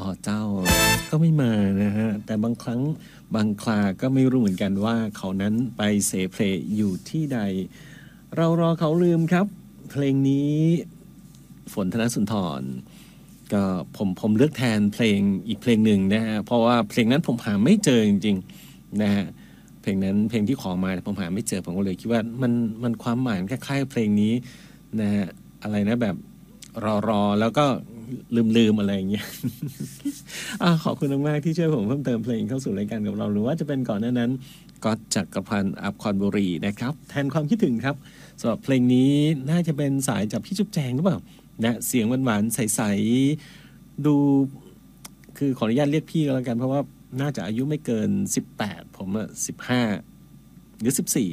เจ้าก็ไม่มานะฮะแต่บางครั้งบางคราก็ไม่รู้เหมือนกันว่าเขานั้นไปเสเพลอยู่ที่ใดเรารอเขาลืมครับเพลงนี้ฝนธนสุนทรก็ผมเลือกแทนเพลงอีกเพลงหนึ่งนะฮะเพราะว่าเพลงนั้นผมหาไม่เจอจริงๆนะฮะเพลงนั้นเพลงที่ขอมาผมหาไม่เจอผมก็เลยคิดว่ามันความหมายคล้ายๆเพลงนี้นะฮะอะไรนะแบบรอแล้วก็ลืมอะไรอย่างเงี้ย ขอบคุณมากๆที่ช่วยผมเพิ่มเติมเพลงเข้าสู่รายการกับเราหรือว่าจะเป็นก่อนหน้านั้นก็จักรพันธ์อับคอนบุรีนะครับแทนความคิดถึงครับสำหรับเพลงนี้น่าจะเป็นสายจากพี่จุ๊บแจงหรือเปล่านะเสียงหวานๆใสๆดูคือขออนุญาตเรียกพี่ก็แล้วกันเพราะว่าน่าจะอายุไม่เกิน18ผมอะ15หรือ14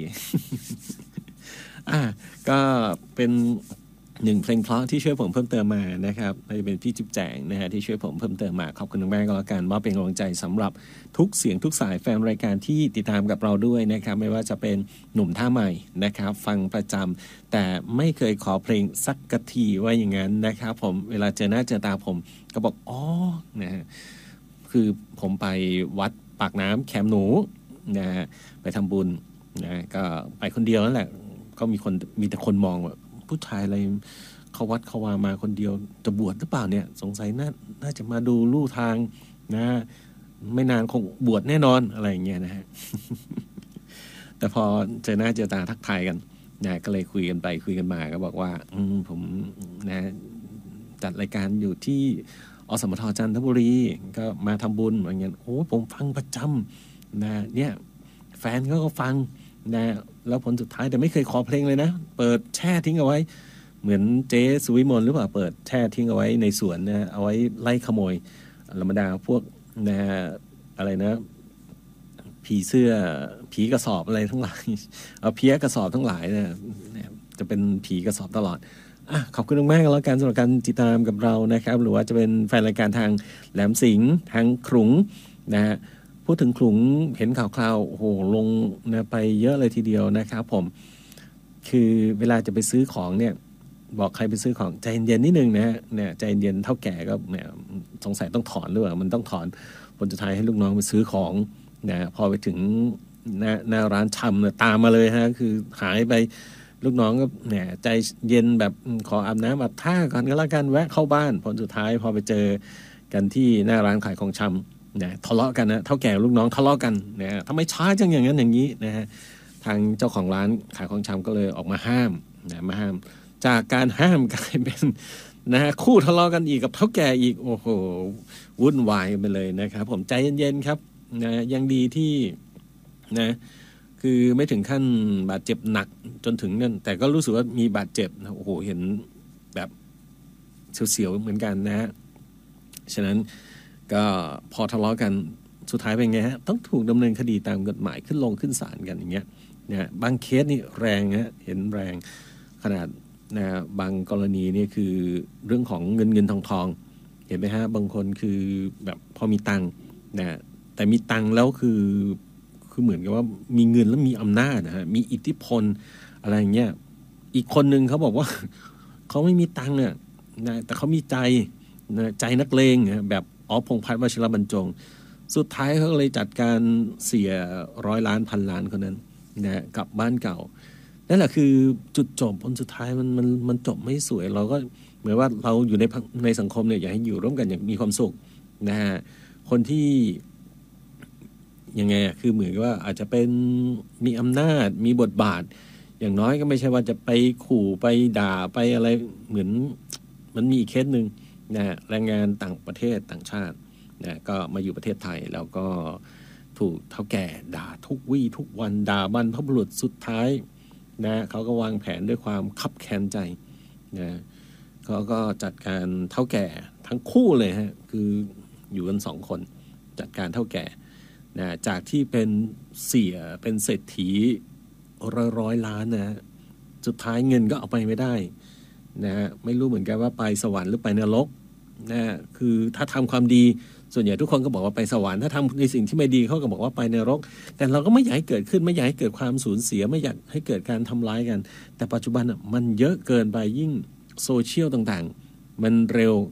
ก็เป็นหนึ่งเพลงเพราะที่ช่วยผมเพิ่มเติมมานะครับจะเป็นพี่จุ๊บแจงนะฮะที่ช่วยผมเพิ่มเติมมาขอบคุณมากก็แล้วกันว่าเป็นกำลังใจสำหรับทุกเสียงทุกสายแฟนรายการที่ติดตามกับเราด้วยนะครับไม่ว่าจะเป็นหนุ่มท่าใหม่นะครับฟังประจำแต่ไม่เคยขอเพลงสักกะทีว่าอย่างนั้นนะครับผมเวลาเจอหน้าเจอตาผมก็บอกอ๋อนะฮะคือผมไปวัดปากน้ำแคมหนูนะฮะไปทำบุญนะก็ไปคนเดียวนั่นแหละก็มีแต่คนมองว่าผู้ชายอะไรเขาวัดเขาวามาคนเดียวจะบวชหรือเปล่าเนี่ยสงสัยน่าจะมาดูลู่ทางนะไม่นานคงบวชแน่นอนอะไรอย่างเงี้ยนะฮะ แต่พอเจอหน้าเจอตาทักทายกันนะก็เลยคุยกันไปคุยกันมาก็บอกว่าผมนะจัดรายการอยู่ที่อสมทจันทบุรีก็มาทำบุญอย่างเงี้ยโอ้ผมฟังประจำนะเนี่ยแฟนเขาก็ฟังนะแล้วผลสุดท้ายแต่ไม่เคยขอเพลงเลยนะเปิดแช่ทิ้งเอาไว้เหมือนเจ๊สุวิมลหรือเปล่าเปิดแช่ทิ้งเอาไว้ในสวนนะเอาไว้ไล่ขโมยธรรมดาพวกนะอะไรนะผีเสื้อผีกระสอบอะไรทั้งหลายเอาเพี้ยกระสอบทั้งหลายเนี่ยจะเป็นผีกระสอบตลอดขอบคุณมากๆแล้วกันสำหรับการติดตามกับเรานะครับหรือว่าจะเป็นแฟนรายการทางแหลมสิงห์ทางขลุงนะฮะพูดถึงขลุงเห็นข่าวๆโอ้โหลงนะไปเยอะเลยทีเดียวนะครับผมคือเวลาจะไปซื้อของเนี่ยบอกใครไปซื้อของใจเย็นๆนิดนึงนะเนี่ยใจเย็นเท่าแก่ก็เนี่ยสงสัยต้องถอนหรือเปล่ามันต้องถอนผลสุดท้ายให้ลูกน้องไปซื้อของนะพอไปถึงหน้าร้านชำเนี่ยตามมาเลยฮะคือหายไปลูกน้องก็เนี่ยใจเย็นแบบขออาบน้ำอาบท่าก่อนก็แล้วกันแวะเข้าบ้านผลสุดท้ายพอไปเจอกันที่หน้าร้านขายของชำเนี่ยทะเลาะกันนะเท่าแก่ลูกน้องทะเลาะกันนะทำไมช้าจังอย่างนั้นอย่างนี้นะฮะทางเจ้าของร้านขายของชำก็เลยออกมาห้ามนะมาห้ามจากการห้ามกลายเป็นนะฮะคู่ทะเลาะกันอีกกับเท่าแก่อีกโอ้โหวุ่นวายไปเลยนะครับผมใจเย็นๆครับนะยังดีที่นะคือไม่ถึงขั้นบาดเจ็บหนักจนถึงนั่นแต่ก็รู้สึกว่ามีบาดเจ็บนะโอ้โหเห็นแบบเสียวๆเหมือนกันนะฮะฉะนั้นก็พอทะเลาะกันสุดท้ายเป็นไงฮะต้องถูกดำเนินคดีตามกฎหมายขึ้นศาลกันอย่างเงี้ยนะบางเคสนี่แรงฮะเห็นแรงขนาดนะบางกรณีนี่คือเรื่องของเงินทองเห็นไหมฮะบางคนคือแบบพอมีตังค์นะแต่มีตังค์แล้วคือเหมือนกับว่ามีเงินแล้วมีอำนาจนะฮะมีอิทธิพลอะไรอย่างเงี้ยอีกคนนึงเขาบอกว่าเขาไม่มีตังค์เนี่ยนะแต่เขามีใจนะใจนักเลงแบบอ๋อพงษ์พัฒน์วชิรบรรจงสุดท้ายเขาเลยจัดการเสีย100 ล้านพันล้านคนนั้นนะกลับบ้านเก่านั่นแหละคือจุดจบผลสุดท้ายมันจบไม่สวยเราก็เหมือนว่าเราอยู่ในสังคมเนี่ยอยากให้อยู่ร่วมกันอย่างมีความสุขนะฮะคนที่ยังไงคือเหมือนว่าอาจจะเป็นมีอำนาจมีบทบาทอย่างน้อยก็ไม่ใช่ว่าจะไปขู่ไปด่าไปอะไรเหมือนมันมีอีกเคสนึงนะแรงงานต่างประเทศต่างชาตินะก็มาอยู่ประเทศไทยแล้วก็ถูกเฒ่าแก่ด่าทุกวี่ทุกวันด่าบรรพบุรุษสุดท้ายนะเขาก็วางแผนด้วยความคับแค้นใจนะเขาก็จัดการเฒ่าแก่ทั้งคู่เลยฮะคืออยู่กัน2 คนจัดการเฒ่าแก่นะจากที่เป็นเสียเป็นเศรษฐีร้อยล้านนะสุดท้ายเงินก็เอาไปไม่ได้นะไม่รู้เหมือนกันว่าไปสวรรค์หรือไปนรกนะคือถ้าทำความดีส่วนใหญ่ทุกคนก็บอกว่าไปสวรรค์ถ้าทำในสิ่งที่ไม่ดีเขาก็บอกว่าไปนรกแต่เราก็ไม่อยากให้เกิดขึ้นไม่อยากให้เกิดความสูญเสียไม่อยากให้เกิดการทำร้ายกันแต่ปัจจุบันมันเยอะเกินไปยิ่งโซเชียลต่างๆมันเร็ว